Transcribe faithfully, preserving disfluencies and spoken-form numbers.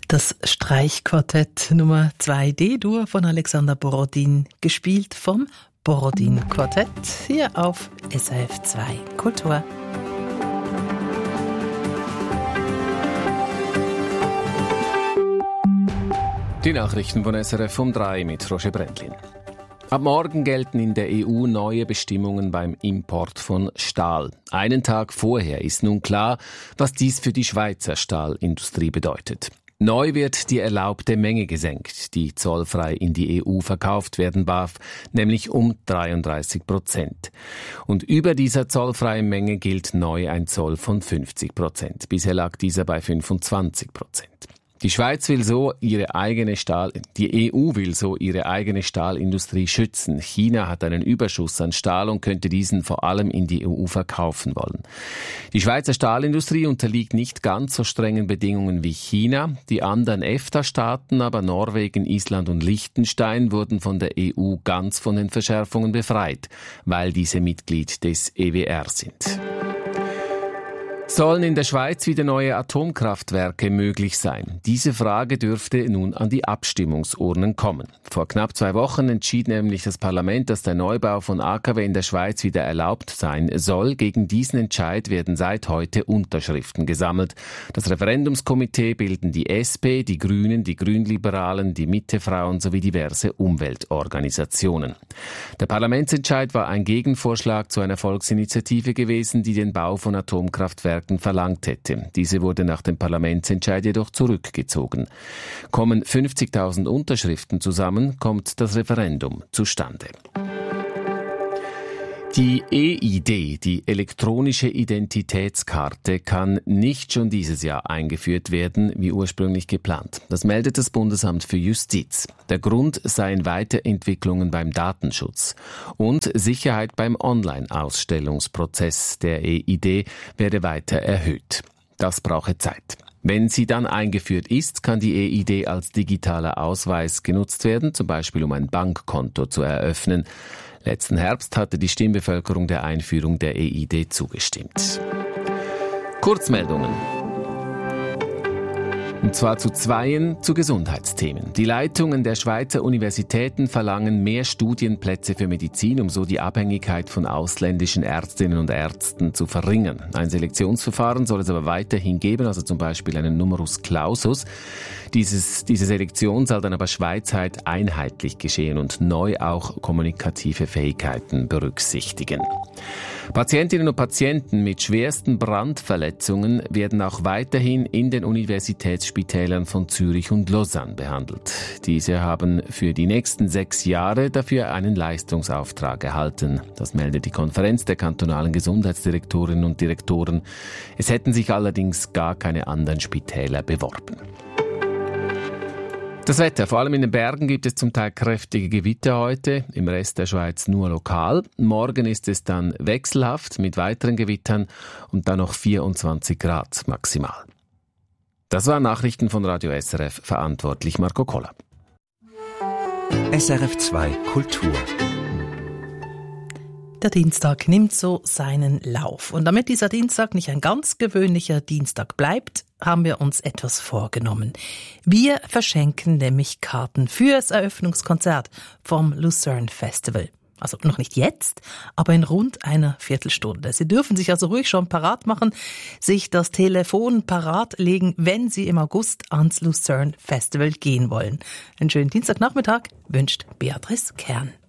Das Streichquartett Nummer zwei D-Dur von Alexander Borodin, gespielt vom Borodin-Quartett, hier auf S R F zwei Kultur. Die Nachrichten von S R F um drei mit Roger Brändlin. Ab morgen gelten in der E U neue Bestimmungen beim Import von Stahl. Einen Tag vorher ist nun klar, was dies für die Schweizer Stahlindustrie bedeutet. Neu wird die erlaubte Menge gesenkt, die zollfrei in die E U verkauft werden darf, nämlich um dreiunddreißig Prozent. Und über dieser zollfreien Menge gilt neu ein Zoll von fünfzig Prozent. Bisher lag dieser bei fünfundzwanzig Prozent. Die Schweiz will so ihre eigene Stahl, die E U will so ihre eigene Stahlindustrie schützen. China hat einen Überschuss an Stahl und könnte diesen vor allem in die E U verkaufen wollen. Die Schweizer Stahlindustrie unterliegt nicht ganz so strengen Bedingungen wie China. Die anderen EFTA-Staaten, aber Norwegen, Island und Liechtenstein, wurden von der E U ganz von den Verschärfungen befreit, weil diese Mitglied des E W R sind. Sollen in der Schweiz wieder neue Atomkraftwerke möglich sein? Diese Frage dürfte nun an die Abstimmungsurnen kommen. Vor knapp zwei Wochen entschied nämlich das Parlament, dass der Neubau von A K W in der Schweiz wieder erlaubt sein soll. Gegen diesen Entscheid werden seit heute Unterschriften gesammelt. Das Referendumskomitee bilden die S P, die Grünen, die Grünliberalen, die Mittefrauen sowie diverse Umweltorganisationen. Der Parlamentsentscheid war ein Gegenvorschlag zu einer Volksinitiative gewesen, die den Bau von Atomkraftwerken verlangt hätte. Diese wurde nach dem Parlamentsentscheid jedoch zurückgezogen. Kommen fünfzigtausend Unterschriften zusammen, kommt das Referendum zustande. Die E I D, die elektronische Identitätskarte, kann nicht schon dieses Jahr eingeführt werden, wie ursprünglich geplant. Das meldet das Bundesamt für Justiz. Der Grund seien Weiterentwicklungen beim Datenschutz und Sicherheit beim Online-Ausstellungsprozess der E I D werde weiter erhöht. Das brauche Zeit. Wenn sie dann eingeführt ist, kann die E I D als digitaler Ausweis genutzt werden, zum Beispiel um ein Bankkonto zu eröffnen. Letzten Herbst hatte die Stimmbevölkerung der Einführung der E I D zugestimmt. Kurzmeldungen. Und zwar zu zweien zu Gesundheitsthemen. Die Leitungen der Schweizer Universitäten verlangen mehr Studienplätze für Medizin, um so die Abhängigkeit von ausländischen Ärztinnen und Ärzten zu verringern. Ein Selektionsverfahren soll es aber weiterhin geben, also zum Beispiel einen Numerus Clausus. Dieses, diese Selektion soll dann aber schweizweit einheitlich geschehen und neu auch kommunikative Fähigkeiten berücksichtigen. Patientinnen und Patienten mit schwersten Brandverletzungen werden auch weiterhin in den Universitätsspitälern von Zürich und Lausanne behandelt. Diese haben für die nächsten sechs Jahre dafür einen Leistungsauftrag erhalten. Das meldet die Konferenz der kantonalen Gesundheitsdirektorinnen und Direktoren. Es hätten sich allerdings gar keine anderen Spitäler beworben. Das Wetter. Vor allem in den Bergen gibt es zum Teil kräftige Gewitter heute, im Rest der Schweiz nur lokal. Morgen ist es dann wechselhaft mit weiteren Gewittern und dann noch vierundzwanzig Grad maximal. Das waren Nachrichten von Radio S R F, verantwortlich Marco Koller. S R F zwei Kultur. Der Dienstag nimmt so seinen Lauf. Und damit dieser Dienstag nicht ein ganz gewöhnlicher Dienstag bleibt, haben wir uns etwas vorgenommen. Wir verschenken nämlich Karten für das Eröffnungskonzert vom Lucerne Festival. Also noch nicht jetzt, aber in rund einer Viertelstunde. Sie dürfen sich also ruhig schon parat machen, sich das Telefon parat legen, wenn Sie im August ans Lucerne Festival gehen wollen. Einen schönen Dienstagnachmittag wünscht Beatrice Kern.